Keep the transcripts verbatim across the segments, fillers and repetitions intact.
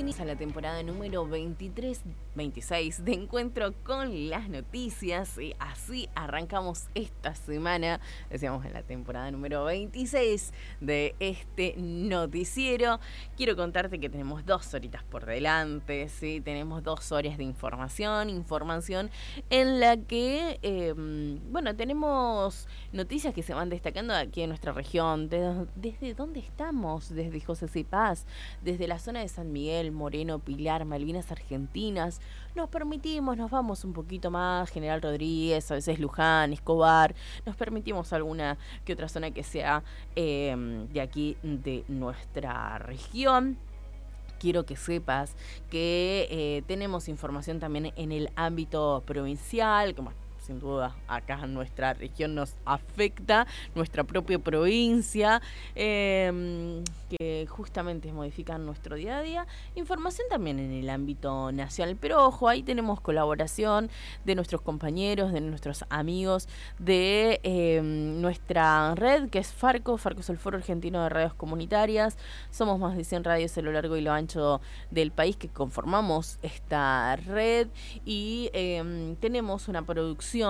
bienvenidos a la temporada número veintitrés veintiséis de Encuentro con las Noticias. Y así arrancamos esta semana, decíamos en la temporada número veintiséis de este noticiero. Quiero contarte que tenemos dos horitas por delante, ¿sí? Tenemos dos horas de información, información en la que, eh, bueno, tenemos noticias que se van destacando aquí en nuestra región. ¿Desde, desde dónde estamos? Desde José C. Paz, desde la zona de San Miguel, Moreno, Pilar, Malvinas Argentinas. Nos permitimos, nos vamos un poquito más, General Rodríguez, a veces Luján, Escobar. Nos permitimos alguna que otra zona que sea eh, de aquí, de nuestra región. Quiero que sepas que eh, tenemos información también en el ámbito provincial, que bueno, sin duda acá nuestra región nos afecta, nuestra propia provincia, eh, que justamente modifican nuestro día a día. Información también en el ámbito nacional, pero ojo, ahí tenemos colaboración de nuestros compañeros, de nuestros amigos, de eh, nuestra red, que es Farco. Farco es el Foro Argentino de Radios Comunitarias. Somos más de cien radios a lo largo y lo ancho del país que conformamos esta red, y eh, tenemos una producción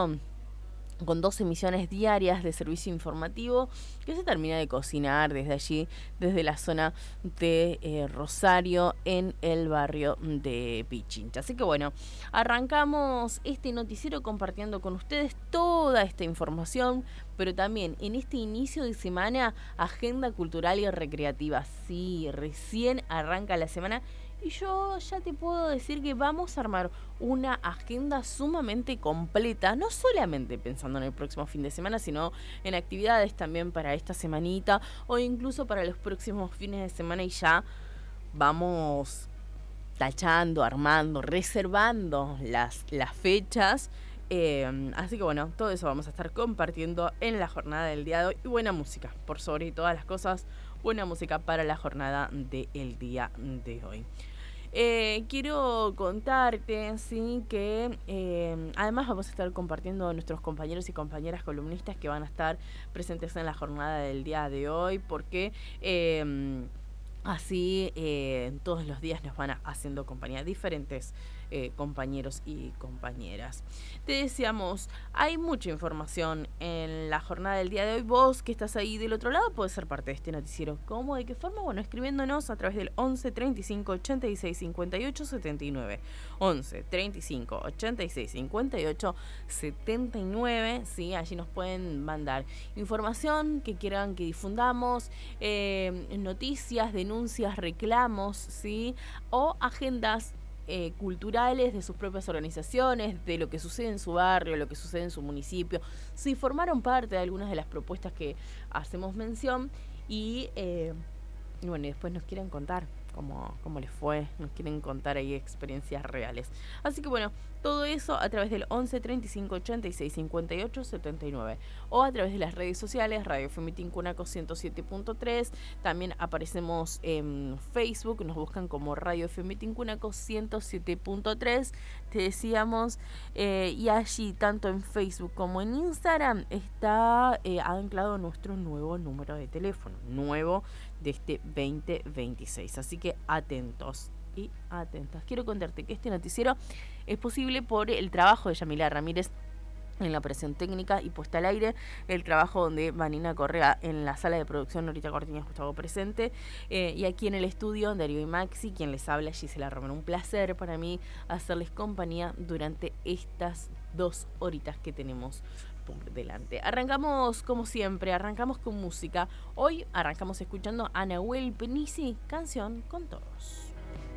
con dos emisiones diarias de servicio informativo que se termina de cocinar desde allí, desde la zona de eh, Rosario, en el barrio de Pichincha. Así que bueno, arrancamos este noticiero compartiendo con ustedes toda esta información, pero también en este inicio de semana, agenda cultural y recreativa. Sí, recién arranca la semana y yo ya te puedo decir que vamos a armar una agenda sumamente completa, no solamente pensando en el próximo fin de semana, sino en actividades también para esta semanita o incluso para los próximos fines de semana, y ya vamos tachando, armando, reservando las, las fechas. Eh, así que bueno, todo eso vamos a estar compartiendo en la jornada del día de hoy. Y buena música, por sobre todas las cosas, buena música para la jornada del día de hoy. Eh, quiero contarte, sí, que eh, además vamos a estar compartiendo nuestros compañeros y compañeras columnistas que van a estar presentes en la jornada del día de hoy, porque eh, así eh, todos los días nos van a, haciendo compañía diferentes eh, compañeros y compañeras. Te decíamos, hay mucha información en la jornada del día de hoy. Vos que estás ahí del otro lado podés ser parte de este noticiero. ¿Cómo? ¿De qué forma? Bueno, escribiéndonos a través del once treinta y cinco ochenta y seis cincuenta y ocho setenta y nueve. once treinta y cinco ochenta y seis cincuenta y ocho setenta y nueve. Sí, allí nos pueden mandar información que quieran que difundamos, eh, noticias, denuncias, reclamos, sí, o agendas Eh, culturales de sus propias organizaciones, de lo que sucede en su barrio, lo que sucede en su municipio. Si formaron parte de algunas de las propuestas que hacemos mención, y, eh, y bueno, y después nos quieren contar cómo, cómo les fue, nos quieren contar ahí experiencias reales. Así que bueno, todo eso a través del once treinta y cinco ochenta y seis cincuenta y ocho setenta y nueve, o a través de las redes sociales, Radio F M Tincunaco ciento siete punto tres. También aparecemos en Facebook, nos buscan como Radio F M Tincunaco ciento siete punto tres, te decíamos, eh, y allí tanto en Facebook como en Instagram está eh, anclado nuestro nuevo número de teléfono, nuevo de este veinte veintiséis. Así que atentos y atentas. Quiero contarte que este noticiero es posible por el trabajo de Yamila Ramírez en la operación técnica y puesta al aire, el trabajo donde Vanina Correa en la sala de producción, Norita Cortiñas, Gustavo presente, eh, y aquí en el estudio, Darío y Maxi, quien les habla, Gisela Romero. Un placer para mí hacerles compañía durante estas dos horitas que tenemos por delante. Arrancamos como siempre, arrancamos con música. Hoy arrancamos escuchando a Nahuel Penisi, Canción con Todos.